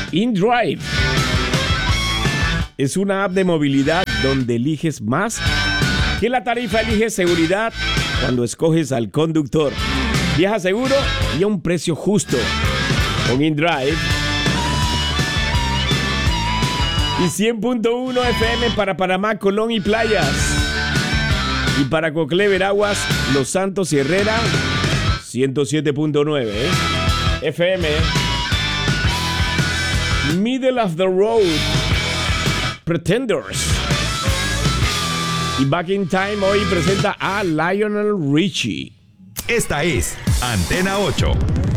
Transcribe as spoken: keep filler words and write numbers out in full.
InDrive es una app de movilidad donde eliges más que la tarifa. Eliges seguridad cuando escoges al conductor. Viaja seguro y a un precio justo con InDrive. Y cien punto uno F M para Panamá, Colón y Playas. Y para Coclé, Veraguas, Los Santos y Herrera, ciento siete punto nueve ¿eh? F M. Middle of the Road, Pretenders. Y Back in Time hoy presenta a Lionel Richie. Esta es Antena ocho.